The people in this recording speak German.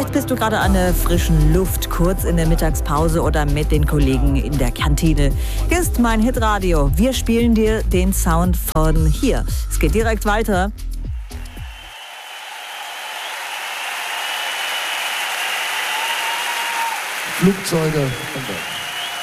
Vielleicht bist du gerade an der frischen Luft, kurz in der Mittagspause oder mit den Kollegen in der Kantine. Hier ist mein Hitradio. Wir spielen dir den Sound von hier. Es geht direkt weiter. Flugzeuge und